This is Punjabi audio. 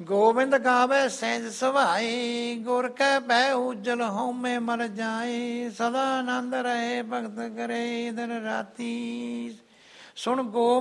ਗੋਬਿੰਦ ਗਾਵੇ ਸਹਿਜ ਸੁਭਾਈ, ਗੁਰ ਕੈ ਬੈ ਉਜਲ ਹਉਮੈ ਮਰ ਜਾਏ। ਸਦਾ ਆਨੰਦ ਰਹੇ ਭਗਤ ਕਰੇ ਦਿਨ ਰਾਤੀ। ਸੁਣ ਗੋ